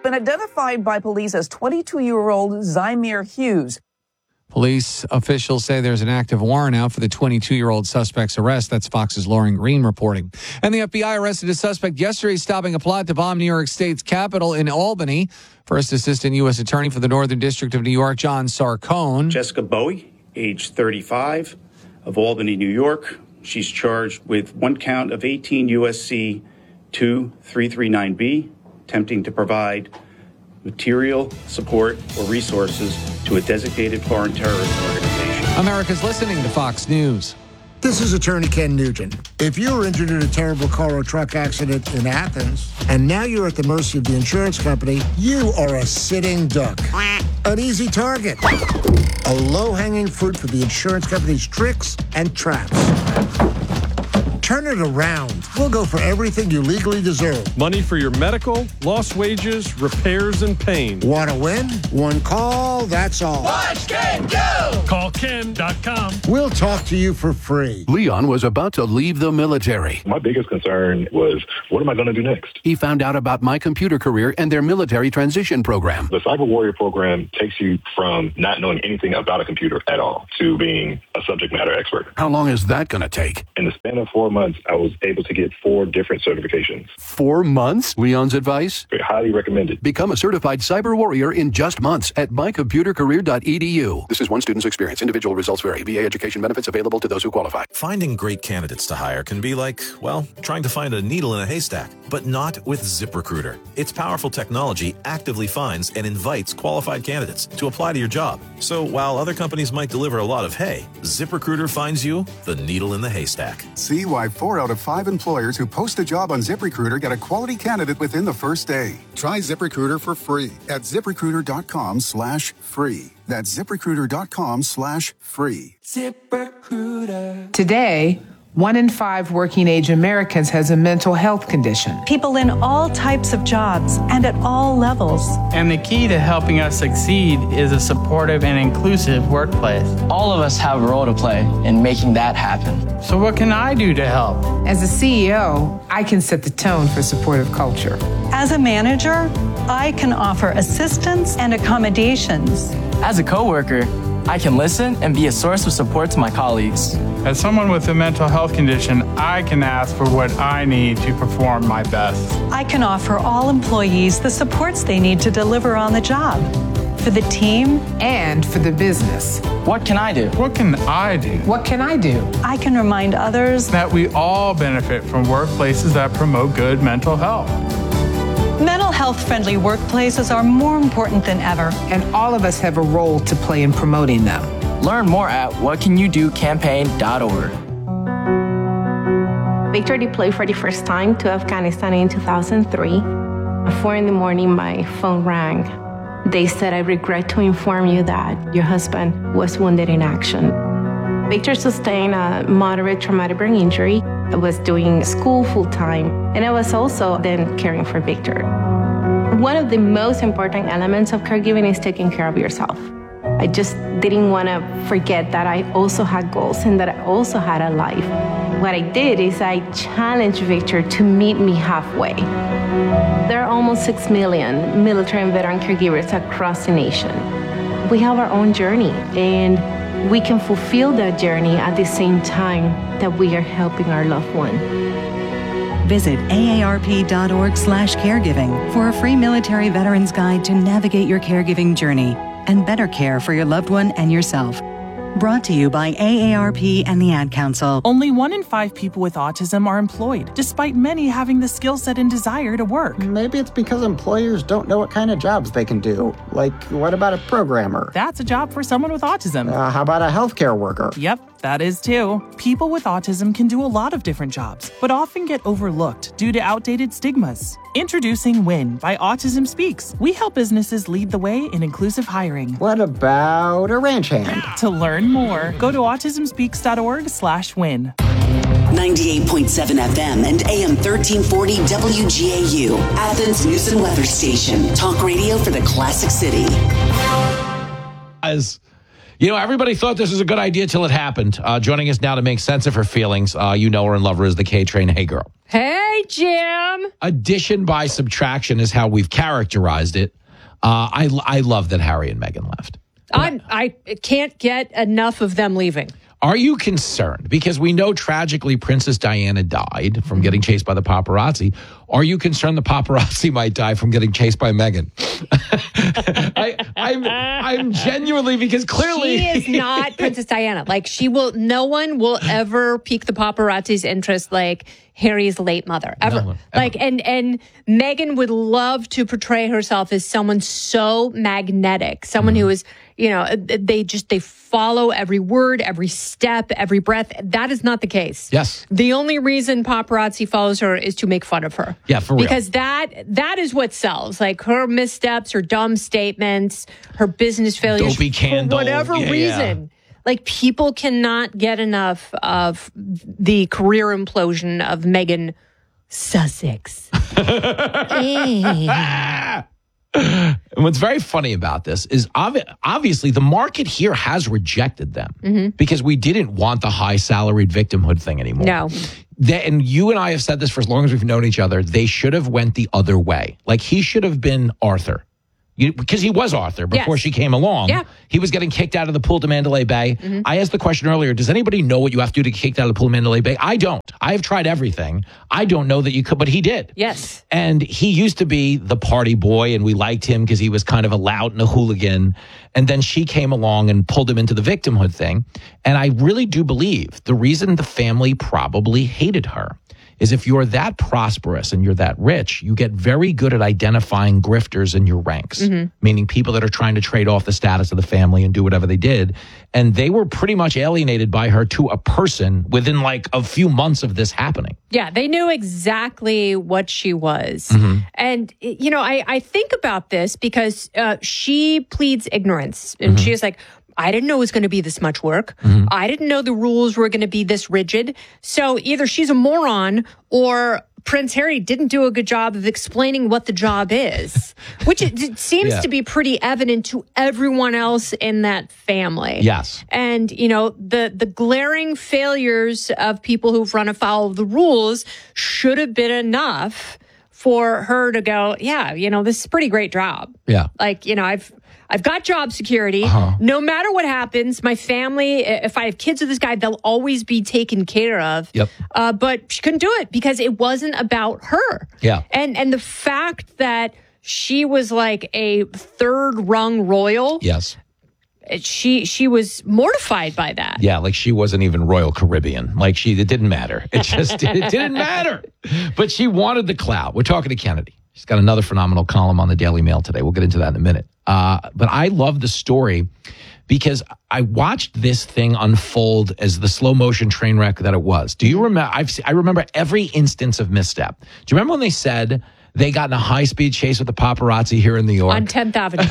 been identified by police as 22-year-old Zymir Hughes. Police officials say there's an active warrant out for the 22-year-old suspect's arrest. That's Fox's Lauren Green reporting. And the FBI arrested a suspect yesterday stopping a plot to bomb New York State's Capitol in Albany. First Assistant U.S. Attorney for the Northern District of New York, John Sarcone. Jessica Bowie, age 35, of Albany, New York. She's charged with one count of 18 U.S.C. 2339B, attempting to provide material, support, or resources to a designated foreign terrorist organization. America's listening to Fox News. This is Attorney Ken Nugent. If you were injured in a terrible car or truck accident in Athens, and now you're at the mercy of the insurance company, you are a sitting duck. An easy target. A low-hanging fruit for the insurance company's tricks and traps. Turn it around. We'll go for everything you legally deserve. Money for your medical, lost wages, repairs, and pain. Want to win? One call, that's all. Watch Ken go! Call Ken.com. We'll talk to you for free. Leon was about to leave the military. My biggest concern was, what am I going to do next? He found out about My Computer Career and their military transition program. The Cyber Warrior program takes you from not knowing anything about a computer at all to being a subject matter expert. How long is that going to take? In the span of 4 months, I was able to get 4 different certifications. 4 months? Leon's advice? Highly recommended. Become a certified cyber warrior in just months at mycomputercareer.edu. This is one student's experience. Individual results vary. VA education benefits available to those who qualify. Finding great candidates to hire can be like, well, trying to find a needle in a haystack, but not with ZipRecruiter. Its powerful technology actively finds and invites qualified candidates to apply to your job. So while other companies might deliver a lot of hay, ZipRecruiter finds you the needle in the haystack. See why 4 out of 5 employers who post a job on ZipRecruiter get a quality candidate within the first day. Try ZipRecruiter for free at ZipRecruiter.com/free. That's ZipRecruiter.com/free. ZipRecruiter. Today, 1 in 5 working-age Americans has a mental health condition. People in all types of jobs and at all levels. And the key to helping us succeed is a supportive and inclusive workplace. All of us have a role to play in making that happen. So what can I do to help? As a CEO, I can set the tone for supportive culture. As a manager, I can offer assistance and accommodations. As a coworker, I can listen and be a source of support to my colleagues. As someone with a mental health condition, I can ask for what I need to perform my best. I can offer all employees the supports they need to deliver on the job. For the team and for the business. What can I do? What can I do? What can I do? I can remind others that we all benefit from workplaces that promote good mental health. Mental health-friendly workplaces are more important than ever. And all of us have a role to play in promoting them. Learn more at whatcanyoudocampaign.org. Victor deployed for the first time to Afghanistan in 2003. At 4 in the morning, my phone rang. They said, "I regret to inform you that your husband was wounded in action." Victor sustained a moderate traumatic brain injury. I was doing school full-time, and I was also then caring for Victor. One of the most important elements of caregiving is taking care of yourself. I just didn't want to forget that I also had goals and that I also had a life. What I did is I challenged Victor to meet me halfway. There are almost 6 million military and veteran caregivers across the nation. We have our own journey, and we can fulfill that journey at the same time that we are helping our loved one. Visit aarp.org/caregiving for a free military veterans guide to navigate your caregiving journey and better care for your loved one and yourself. Brought to you by AARP and the Ad Council. Only 1 in 5 people with autism are employed, despite many having the skill set and desire to work. Maybe it's because employers don't know what kind of jobs they can do. Like, what about a programmer? That's a job for someone with autism. How about a healthcare worker? Yep, that is too. People with autism can do a lot of different jobs, but often get overlooked due to outdated stigmas. Introducing WIN by Autism Speaks. We help businesses lead the way in inclusive hiring. What about a ranch hand? To learn more, go to autismspeaks.org/win. 98.7 FM and AM 1340 WGAU, Athens News and Weather Station. Talk radio for the classic city. You know, everybody thought this was a good idea till it happened. Joining us now to make sense of her feelings, you know her and love her, is the K-Train Hey Girl. Hey, Jim. Addition by subtraction is how we've characterized it. I love that Harry and Meghan left. I can't get enough of them leaving. Are you concerned? Because we know tragically Princess Diana died from getting chased by the paparazzi. Are you concerned the paparazzi might die from getting chased by Meghan? I'm genuinely, because clearly she is not Princess Diana. Like, no one will ever pique the paparazzi's interest like Harry's late mother ever. No one, like, and Meghan would love to portray herself as someone so magnetic, someone who is, they follow every word, every step, every breath. That is not the case. Yes. The only reason paparazzi follows her is to make fun of her. Yeah, for real. Because that is what sells. Like her missteps, her dumb statements, her business failures. Dopey candle. For whatever reason. Yeah. Like, people cannot get enough of the career implosion of Meghan Sussex. And what's very funny about this is obviously the market here has rejected them because we didn't want the high salaried victimhood thing anymore. No. And you and I have said this for as long as we've known each other. They should have went the other way. Like, he should have been Arthur. Because he was Arthur before she came along. Yeah. He was getting kicked out of the pool to Mandalay Bay. I asked the question earlier, does anybody know what you have to do to get kicked out of the pool to Mandalay Bay? I don't. I have tried everything. I don't know that you could, but he did. Yes. And he used to be the party boy, and we liked him because he was kind of a lout and a hooligan. And then she came along and pulled him into the victimhood thing. And I really do believe the reason the family probably hated her is if you're that prosperous and you're that rich, you get very good at identifying grifters in your ranks, meaning people that are trying to trade off the status of the family and do whatever they did. And they were pretty much alienated by her to a person within like a few months of this happening. Yeah, they knew exactly what she was. And, I think about this because she pleads ignorance. And she is like, I didn't know it was going to be this much work. I didn't know the rules were going to be this rigid. So either she's a moron or Prince Harry didn't do a good job of explaining what the job is, which it seems to be pretty evident to everyone else in that family. Yes. And, the glaring failures of people who've run afoul of the rules should have been enough for her to go, this is a pretty great job. Yeah. Like, I've got job security. No matter what happens, my family, if I have kids with this guy, they'll always be taken care of. Yep. But she couldn't do it because it wasn't about her. Yeah. And the fact that she was like a third rung royal. Yes. She was mortified by that. Yeah, like she wasn't even Royal Caribbean. Like it didn't matter. It didn't matter. But she wanted the clout. We're talking to Kennedy. She's got another phenomenal column on the Daily Mail today. We'll get into that in a minute. But I love the story because I watched this thing unfold as the slow motion train wreck that it was. Do you remember? I remember every instance of misstep. Do you remember when they said they got in a high speed chase with the paparazzi here in New York? On 10th Avenue.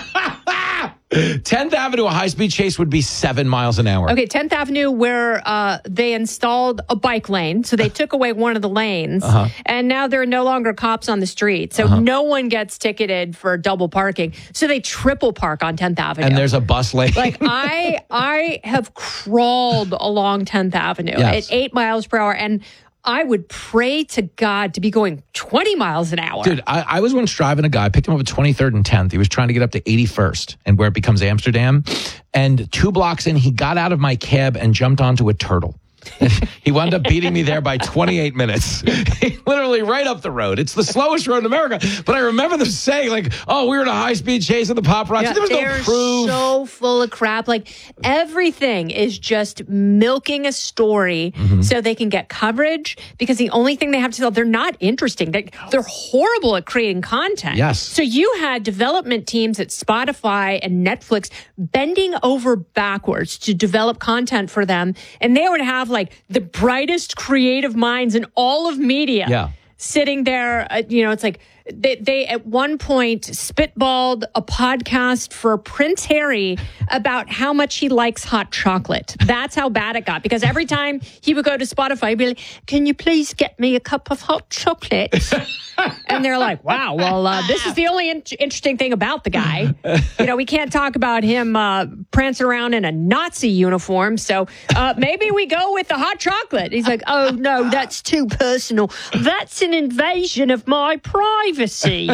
10th Avenue, a high-speed chase would be 7 miles an hour. Okay, 10th Avenue, where they installed a bike lane. So they took away one of the lanes. And now there are no longer cops on the street. So no one gets ticketed for double parking. So they triple park on 10th Avenue. And there's a bus lane. Like, I have crawled along 10th Avenue at 8 miles per hour. And I would pray to God to be going 20 miles an hour. Dude, I was once driving a guy. I picked him up at 23rd and 10th. He was trying to get up to 81st and where it becomes Amsterdam. And 2 blocks in, he got out of my cab and jumped onto a turtle. He wound up beating me there by 28 minutes. Literally right up the road. It's the slowest road in America. But I remember them saying, like, oh, we were in a high-speed chase with the paparazzi. Yeah, there was no proof. They're so full of crap. Like, everything is just milking a story so they can get coverage because the only thing they have to sell, they're not interesting. They're horrible at creating content. Yes. So you had development teams at Spotify and Netflix bending over backwards to develop content for them. And they would have like the brightest creative minds in all of media sitting there. It's like they at one point spitballed a podcast for Prince Harry about how much he likes hot chocolate. That's how bad it got, because every time he would go to Spotify, he'd be like, can you please get me a cup of hot chocolate? And they're like, wow, well, this is the only interesting thing about the guy. You know, we can't talk about him prancing around in a Nazi uniform, so maybe we go with the hot chocolate. He's like, oh, no, that's too personal. That's an invasion of my privacy.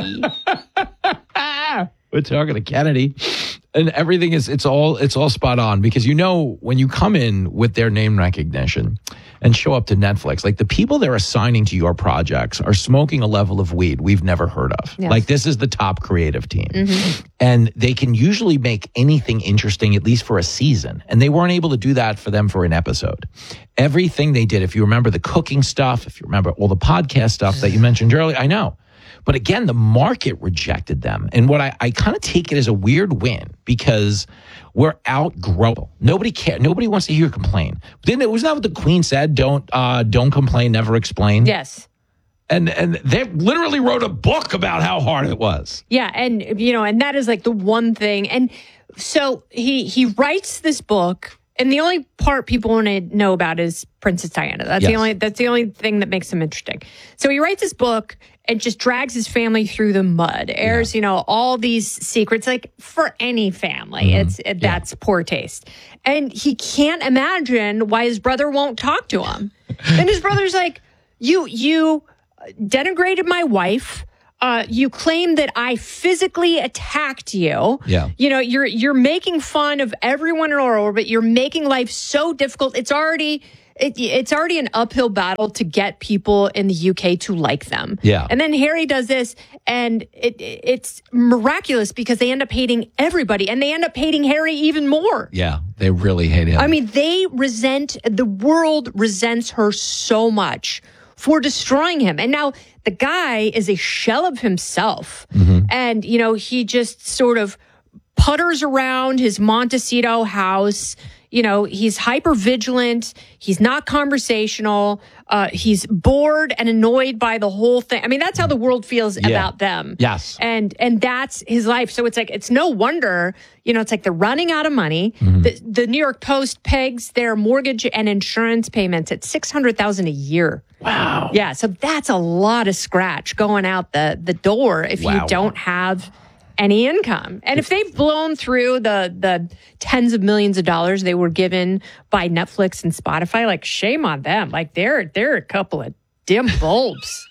We're talking to Kennedy, and everything it's all spot on, because when you come in with their name recognition and show up to Netflix, like the people they're assigning to your projects are smoking a level of weed we've never heard of. Yes. Like, this is the top creative team. And they can usually make anything interesting, at least for a season. And they weren't able to do that for them for an episode. Everything they did, if you remember the cooking stuff, if you remember all the podcast stuff that you mentioned earlier, I know. But again, the market rejected them. And what I kind of take it as a weird win, because we're outgrown. Nobody cares. Nobody wants to hear you complain. Wasn't that what the Queen said? Don't complain, never explain. Yes. And they literally wrote a book about how hard it was. Yeah, and and that is like the one thing. And so he writes this book, and the only part people want to know about is Princess Diana. That's the only thing that makes him interesting. So he writes this book and just drags his family through the mud, airs, all these secrets, like for any family. That's poor taste. And he can't imagine why his brother won't talk to him. And his brother's like, you denigrated my wife. You claim that I physically attacked you. Yeah. You're making fun of everyone in our orbit. You're making life so difficult. It's already an uphill battle to get people in the UK to like them. Yeah. And then Harry does this, and it's miraculous, because they end up hating everybody, and they end up hating Harry even more. Yeah, they really hate him. I mean, the world resents her so much for destroying him. And now the guy is a shell of himself. And, he just sort of putters around his Montecito house. He's hyper vigilant. He's not conversational. He's bored and annoyed by the whole thing. I mean, that's how the world feels about them. Yes. And that's his life. So it's like, it's no wonder, it's like they're running out of money. The New York Post pegs their mortgage and insurance payments at $600,000 a year. Wow. Yeah. So that's a lot of scratch going out the door if you don't have any income. And if they've blown through the tens of millions of dollars they were given by Netflix and Spotify, like, shame on them. Like, they're a couple of dim bulbs.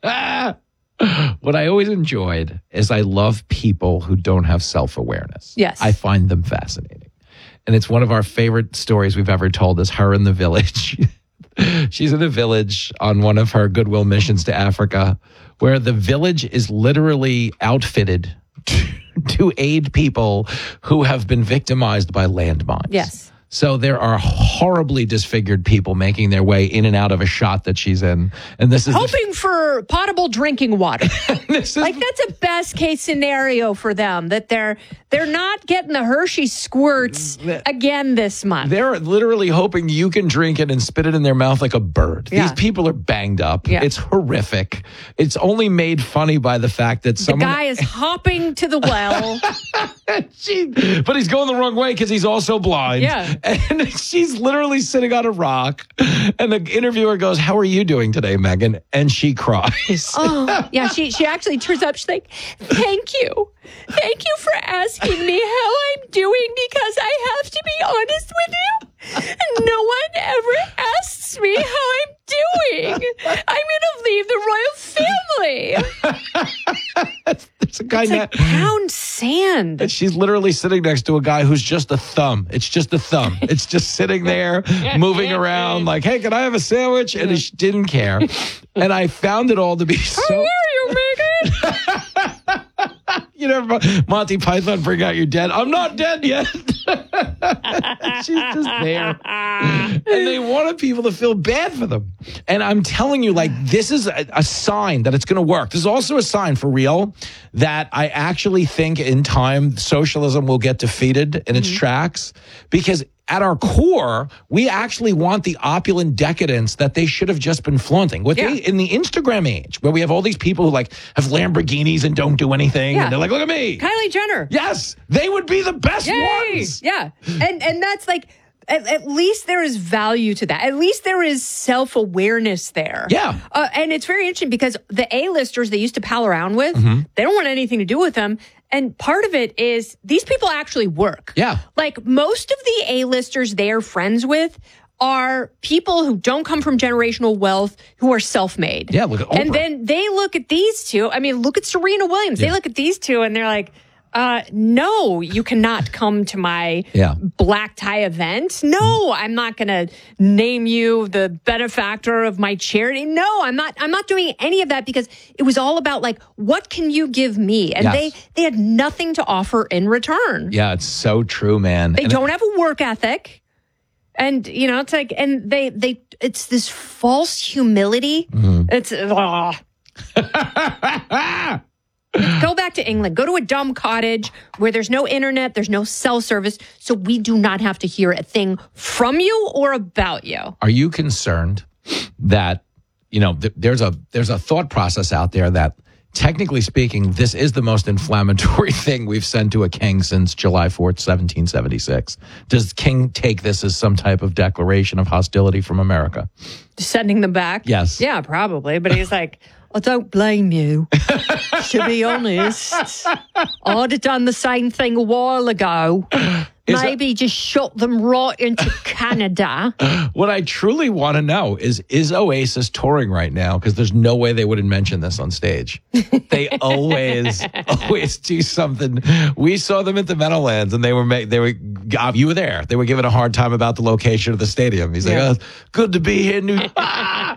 What I always enjoyed is I love people who don't have self-awareness. Yes. I find them fascinating. And it's one of our favorite stories we've ever told, is her in the village. She's in a village on one of her goodwill missions to Africa, where the village is literally outfitted to aid people who have been victimized by landmines. Yes. So there are horribly disfigured people making their way in and out of a shot that she's in. And this is hoping for potable drinking water. That's a best case scenario for them, that they're not getting the Hershey squirts again this month. They're literally hoping you can drink it and spit it in their mouth like a bird. Yeah. These people are banged up. Yeah. It's horrific. It's only made funny by the fact that the guy is hopping to the well. But he's going the wrong way because he's also blind. Yeah. And she's literally sitting on a rock. And the interviewer goes, "How are you doing today, Megan?" And she cries. Oh, yeah. She actually turns up. She's like, "Thank you. Thank you for asking me how I'm doing, because I have to be honest with you. No one ever asks me how I'm doing. I'm going to leave the royal family." There's a guy it's like pound sand. And she's literally sitting next to a guy who's just a thumb. It's just a thumb. It's just sitting there, moving around like, "Hey, can I have a sandwich?" And she didn't care. And I found it all to be so... How are you, Megan? You know, Monty Python, bring out your dead. I'm not dead yet. She's just there. And they wanted people to feel bad for them. And I'm telling you, like, this is a sign that it's going to work. This is also a sign for real that I actually think in time socialism will get defeated in its tracks, because at our core, we actually want the opulent decadence that they should have just been flaunting. In the Instagram age, where we have all these people who like have Lamborghinis and don't do anything, and they're like, look at me. Kylie Jenner. Yes, they would be the best ones. Yeah. And that's like, at least there is value to that. At least there is self-awareness there. Yeah. And it's very interesting because the A-listers they used to pal around with, they don't want anything to do with them. And part of it is these people actually work. Yeah. Like most of the A-listers they're friends with are people who don't come from generational wealth, who are self-made. Yeah, look at Oprah. And then they look at these two. I mean, look at Serena Williams. They look at these two and they're like, no, you cannot come to my black tie event. No, I'm not going to name you the benefactor of my charity. No, I'm not doing any of that because it was all about like, what can you give me? And they had nothing to offer in return. Yeah, it's so true, man. They don't have a work ethic. And, you know, it's like, and it's this false humility. It's, go back to England. Go to a dumb cottage where there's no internet, there's no cell service, so we do not have to hear a thing from you or about you. Are you concerned that, you know, there's a thought process out there that, technically speaking, this is the most inflammatory thing we've sent to a king since July 4th, 1776. Does King take this as some type of declaration of hostility from America? Sending them back? Yes. Yeah, probably. But he's like, I don't blame you. To be honest, I'd have done the same thing a while ago. Maybe just shot them right into Canada. What I truly want to know is Oasis touring right now? Because there's no way they wouldn't mention this on stage. They always do something. We saw them at the Meadowlands, and you were there. They were giving a hard time about the location of the stadium. He's like, oh, good to be here.